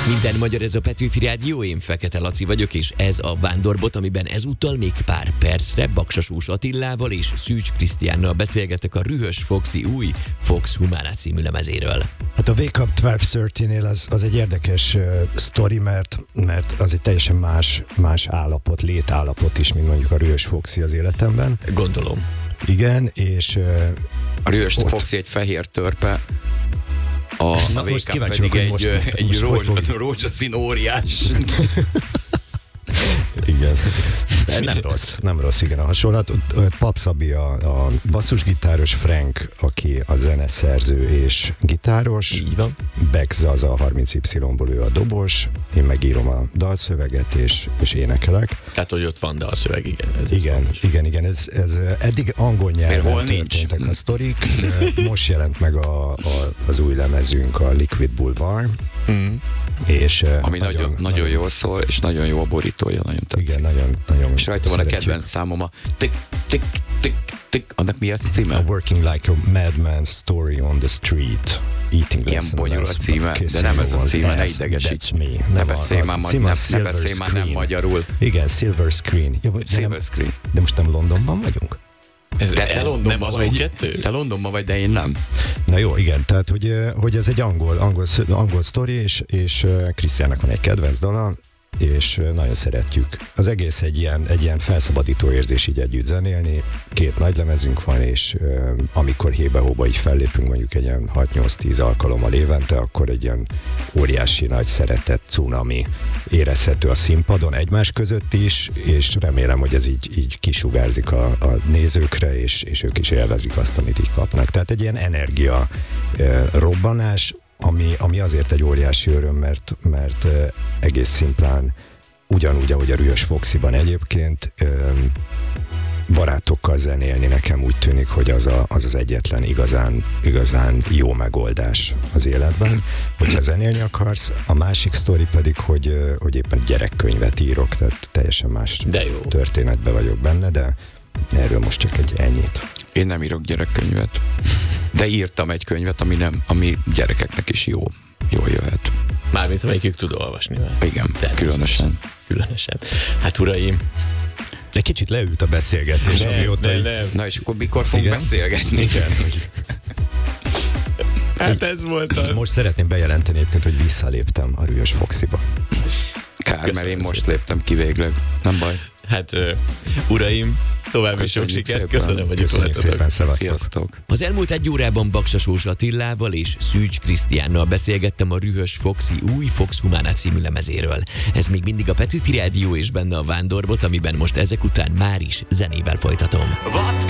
Minden magyar, ez a Petőfi Rádió, én Fekete Laci vagyok, és ez a Vándorbot, amiben ezúttal még pár percre Baksasós Attillával és Szűcs Krisztiánnal beszélgetek a Rühös Foxy új Fox Humana című lemezéről. Hát a Wake Up 1230-nél az egy érdekes sztori, mert az egy teljesen más állapot, létállapot is, mint mondjuk a Rühös Foxy az életemben. Gondolom. Igen, és... A Rühös Foxy egy fehér törpe, a Wake Up pedig egy rózsaszín óriás. Igen. Nem rossz, igen a hasonlat. Pap Szabi a basszusgitáros, Frank, aki a zeneszerző és gitáros. Így van. Beck Zaza a 30Y-ból, ő a dobos, én megírom a dalszöveget és énekelek. Tehát, hogy ott van dalszöveg, igen. Igen, ez eddig angol nyelven történtek a sztorik. Most jelent meg az új lemezünk, a Liquid Boulevard. És, ami nagyon jól szól, és nagyon jó a borítója, nagyon tetszik. Igen, nagyon és rajta van a kedvenc számom, a tick, annak mi a címe? A Working Like a Madman Story on the Street. Ilyen bonyolult a címe, de nem ez a címe, ne idegesíts. Ne beszélj már nem magyarul. Igen, Silver Screen. Silver Screen. De most nem Londonban vagyunk? Ez nem az kettő? Te Londonban vagy, de én nem. Na jó, igen, tehát hogy ez egy angol sztori, és Krisztiánnak van egy kedvenc dala, és nagyon szeretjük. Az egész egy ilyen felszabadító érzés így együtt zenélni. 2 nagy lemezünk van, és amikor hébe-hóba így fellépünk, mondjuk egy ilyen 6-8-10 alkalommal évente, akkor egy ilyen óriási nagy szeretet cunami érezhető a színpadon egymás között is, és remélem, hogy ez így kisugárzik a nézőkre, és ők is élvezik azt, amit így kapnak. Tehát egy ilyen energia robbanás, ami azért egy óriási öröm, mert egész szimplán ugyanúgy, ahogy a Rühös Foxyban egyébként barátokkal zenélni nekem úgy tűnik, hogy az egyetlen igazán jó megoldás az életben, hogyha zenélni akarsz. A másik sztori pedig, hogy éppen gyerekkönyvet írok, tehát teljesen más történetben vagyok benne, de erről most csak egy ennyit. Én nem írok gyerekkönyvet, de írtam egy könyvet, ami gyerekeknek is jól jöhet. Mármint amelyikük tud olvasni. Igen, különösen. Hát uraim, de kicsit leült a beszélgetés, amióta nem. Na és akkor mikor fogunk beszélgetni? Igen. Hát ez volt az. Most szeretném bejelenteni egyébként, hogy visszaléptem a Rühös Foxyba. Kár, mert én most léptem ki végleg. Nem baj. Hát uraim, további sok sikert. Köszönöm, hogy itt voltatok. Szevasztok. Az elmúlt 1 órában Baksasós Attillával és Szűcs Krisztiánnal beszélgettem a Rühös Foxy új Fox Humana című lemezéről. Ez még mindig a Petőfi Rádió, és benne a Vándorbot, amiben most ezek után már is zenével folytatom.